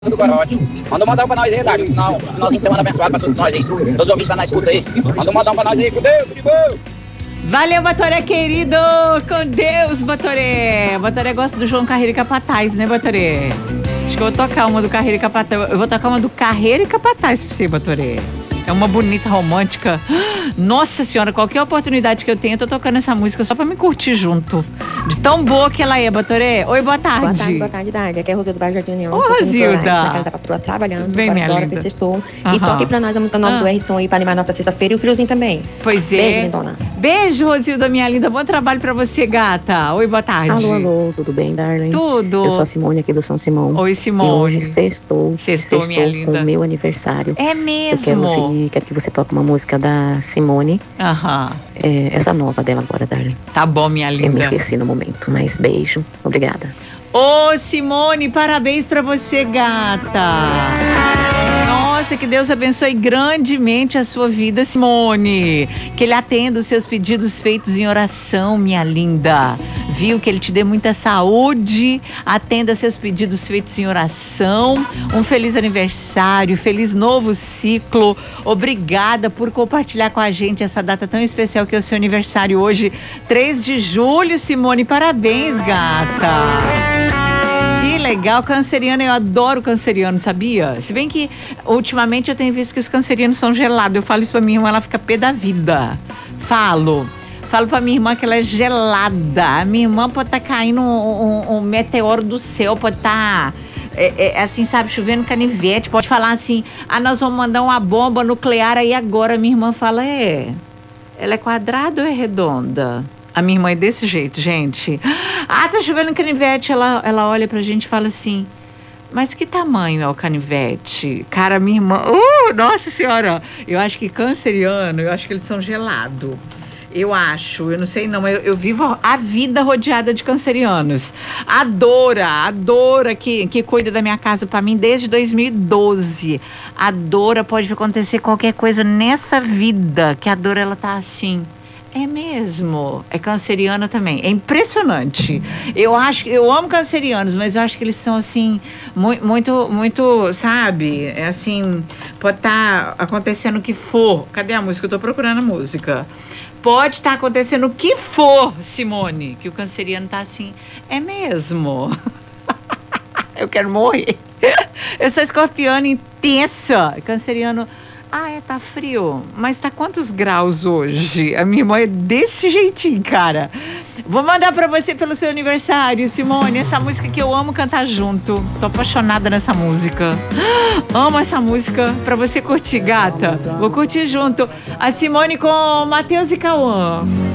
do Corote. Manda um modão pra nós aí, Dário. Finalzinho de semana abençoado pra todos nós aí. Todos os ouvintes tá na escuta aí. Manda um modão pra nós aí, com Deus, de boa. Valeu, Batoré querido! Com Deus, Batoré! Batoré gosta do João Carreiro e Capataz, né, Batoré? Acho que eu vou tocar uma do Carreiro e Capataz. Eu vou tocar uma do Carreiro e Capataz pra você, Batoré. É uma bonita romântica. Nossa senhora, qualquer oportunidade que eu tenho, eu tô tocando essa música só pra me curtir junto. De tão boa que ela é, Batoré. Oi, boa tarde. Boa tarde, Dália. Aqui é a Rosilda do Bairro Jardim União. Ô, Rosilda. Na casa da patroa trabalhando. Bem, minha linda. E toque pra nós a música nova do R-Som aí pra animar nossa sexta-feira e o friozinho também. Pois é. Beijo, lindona. Beijo, Rosilda, minha linda. Bom trabalho pra você, gata. Oi, boa tarde. Alô, tudo bem, Darlene? Tudo. Eu sou a Simone aqui do São Simão. Oi, Simone. E hoje sextou minha linda. com o meu aniversário. É mesmo? Quero que você toque uma música da Simone. Aham. Essa nova dela agora, Darlene. Tá bom, minha linda. Eu me esqueci no momento, mas beijo. Obrigada. Ô, Simone, parabéns pra você, gata. Nossa, que Deus abençoe grandemente a sua vida, Simone. Que Ele atenda os seus pedidos feitos em oração, minha linda. Viu? Que Ele te dê muita saúde, atenda seus pedidos feitos em oração. Um feliz aniversário, feliz novo ciclo. Obrigada por compartilhar com a gente essa data tão especial que é o seu aniversário hoje, 3 de julho, Simone. Parabéns, gata. Que legal, canceriano, eu adoro canceriano, sabia? Se bem que ultimamente eu tenho visto que os cancerianos são gelados. Eu falo isso pra minha irmã, ela fica pé da vida. Falo pra minha irmã que ela é gelada. A minha irmã pode estar caindo um meteoro do céu, pode estar assim, sabe, chovendo canivete, pode falar assim, nós vamos mandar uma bomba nuclear aí agora. Minha irmã fala, ela é quadrada ou é redonda? A minha irmã é desse jeito, gente. Tá chovendo canivete. Ela olha pra gente e fala assim, mas que tamanho é o canivete? Cara, minha irmã... nossa senhora! Eu acho que canceriano, eu acho que eles são gelados. Eu acho, eu não sei não, eu vivo a vida rodeada de cancerianos. Adora que cuida da minha casa pra mim desde 2012. Adora, pode acontecer qualquer coisa nessa vida, que a Dora, ela tá assim... É mesmo, é canceriana também, é impressionante. Eu amo cancerianos, mas eu acho que eles são assim, muito, sabe, é assim, pode estar acontecendo o que for. Cadê a música? Eu tô procurando a música. Pode estar acontecendo o que for, Simone, que o canceriano tá assim, é mesmo. Eu quero morrer. Eu sou escorpiana intensa, canceriano... tá frio. Mas tá quantos graus hoje? A minha irmã é desse jeitinho, cara. Vou mandar pra você pelo seu aniversário, Simone, essa música que eu amo cantar junto. Tô apaixonada nessa música. Amo essa música pra você curtir, gata. Vou curtir junto. A Simone com Matheus e Cauã.